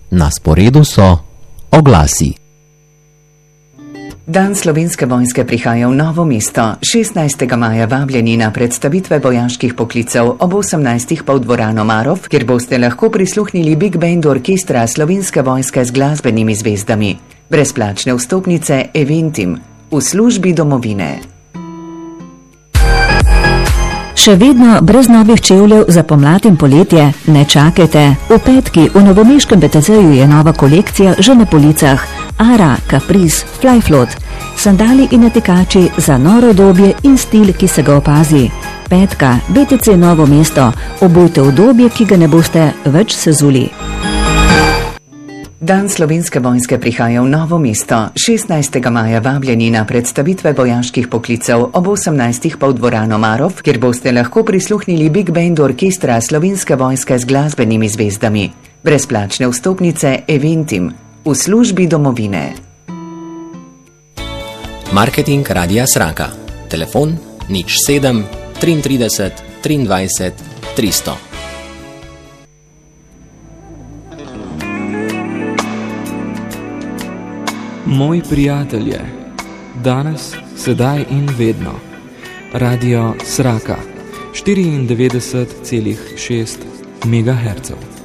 Na sporedu so oglasi. Dan Slovenske vojske prihaja v Novo mesto. 16. maja vabljeni na predstavitve vojaških poklicev ob 18. pa v dvorano Marof, kjer boste lahko prisluhnili Big Band orkestra Slovenske vojske z glasbenimi zvezdami. Brezplačne vstopnice Eventim v službi domovine. Še vedno brez novih čevljev za pomlad in poletje? Ne čakajte. V petki v novomeškem BTC-ju je nova kolekcija že na policah. Ara, Caprice, Flyfloat. Sandali in natikači za noro obdobje in stil, ki se ga opazi. Petka, BTC Novo mesto. Obujte obdobje, ki ga ne boste več sezuli. Dan Slovenske vojske prihaja v Novo mesto. 16. maja vabljeni na predstavitve vojaških poklicev ob 18. pa v dvorano Marof, kjer boste lahko prisluhnili Big Band orkestra Slovenske vojske z glasbenimi zvezdami. Brezplačne vstopnice Eventim v službi domovine. Marketing Radia Sraka. Telefon 07 33 23 300. Moj prijatelj je danes, sedaj in vedno. Radio Sraka 94,6 MHz.